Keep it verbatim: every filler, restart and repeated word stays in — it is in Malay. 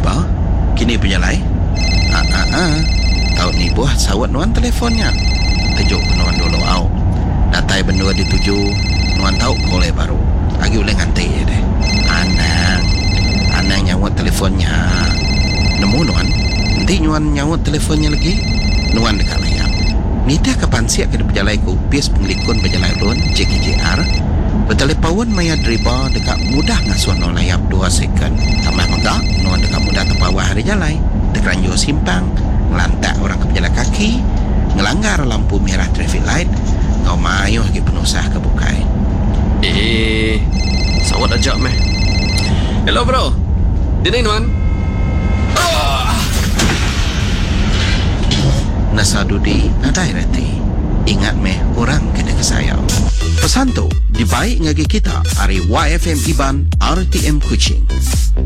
ba? Kini penyalai? Ah, ah, ah. Tahu ni buah sawat nuan telefonnya. Tujuk ke nuan dulu au. Datai bendua dituju, nuan tahu boleh baru. Lagi boleh nganti ya deh. Anang. Anang nyawat teleponnya. Nemu nuan? Nanti nuan nyawat teleponnya lagi. Nuan dekat layar. Nida kapan siap ke pejalai ku pies penglikun pejalai lun J K J R. Bertelepon maya driba dekat mudah ngasuh no layap dua second. Tambah megak nuan dekat mudah terpawah hari jalai. Tekeranjur simpang, ngelantak orang ke pejalan kaki, ngelanggar lampu merah traffic light, ngau mayuh lagi penusah ke bukai. Eh, sawat ajak meh. Hello bro. Dini nuan. Oh! Nasadudi nadai reti. Ingat meh orang kena kesayau. Pesan tu dibaik ngagi kita hari Y F M Iban R T M Kuching.